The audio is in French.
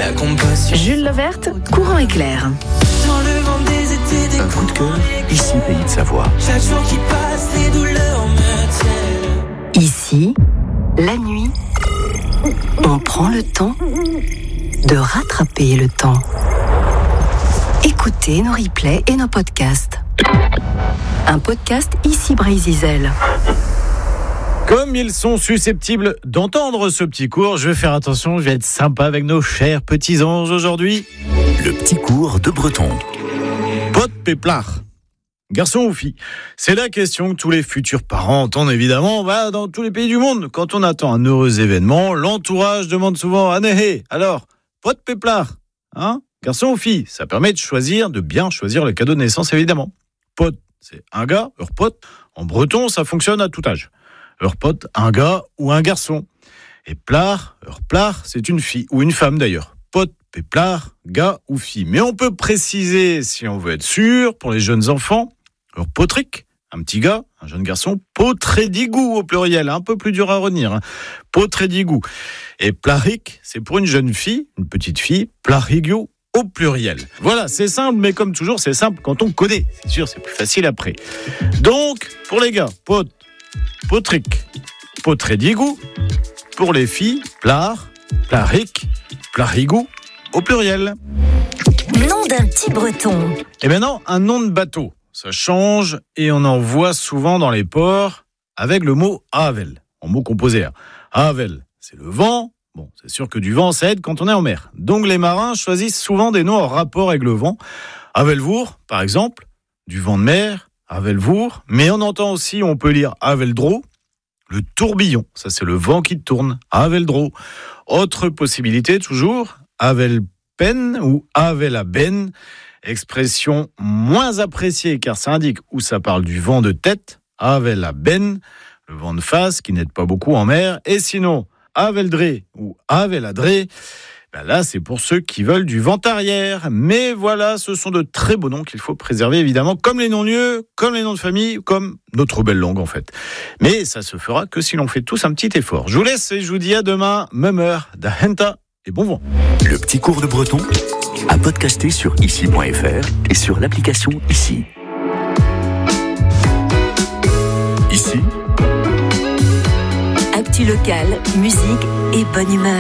la compassion. Jules Levert, Courant et Clair. Dans le vent des étés, des Un coup de cœur, ici Pays de Savoie. Chaque jour qui passe, les douleurs me tiennent. Ici, la nuit, on prend le temps de rattraper le temps. Écoutez nos replays et nos podcasts. Un podcast Ici Brésil. Comme ils sont susceptibles d'entendre ce petit cours, je vais faire attention, je vais être sympa avec nos chers petits anges aujourd'hui. Le petit cours de breton. Pot péplard. Garçon ou fille? C'est la question que tous les futurs parents entendent évidemment dans tous les pays du monde. Quand on attend un heureux événement, l'entourage demande souvent « Anéhé, alors, pot péplard, hein? Garçon ou fille ?» Ça permet de bien choisir le cadeau de naissance évidemment. Pot, c'est un gars, pot. En breton, ça fonctionne à tout âge. Pot, un gars ou un garçon. Et plard, c'est une fille ou une femme d'ailleurs. Pot, péplard, gars ou fille. Mais on peut préciser, si on veut être sûr, pour les jeunes enfants, potric, un petit gars, un jeune garçon, potrédigou au pluriel, un peu plus dur à retenir. Potrédigou. Et plaric, c'est pour une jeune fille, une petite fille, plarigio au pluriel. Voilà, c'est simple, mais comme toujours, c'est simple quand on connaît. C'est sûr, c'est plus facile après. Donc, pour les gars, potric, potrédigou. Pour les filles, plard, plaric, plarigou au pluriel. Nom d'un petit breton. Et maintenant, un nom de bateau. Ça change et on en voit souvent dans les ports avec le mot havel, en mot composé. Havel, c'est le vent. Bon, c'est sûr que du vent, ça aide quand on est en mer. Donc les marins choisissent souvent des noms en rapport avec le vent. Havelvour, par exemple, du vent de mer, havelvour. Mais on entend aussi, on peut lire haveldro, le tourbillon. Ça, c'est le vent qui tourne. Haveldro. Autre possibilité, toujours, havelpen ou havelaben. Expression moins appréciée car ça indique où ça parle du vent de tête, havelaben, le vent de face qui n'aide pas beaucoup en mer. Et sinon, haveldré ou haveladré, là c'est pour ceux qui veulent du vent arrière. Mais voilà, ce sont de très beaux noms qu'il faut préserver évidemment, comme les noms-lieux, comme les noms de famille, comme notre belle langue en fait. Mais ça se fera que si l'on fait tous un petit effort. Je vous laisse et je vous dis à demain, même heure, da henta et bon vent. Le petit cours de breton à podcaster sur ici.fr et sur l'application Ici. Ici, Actu local, musique et bonne humeur.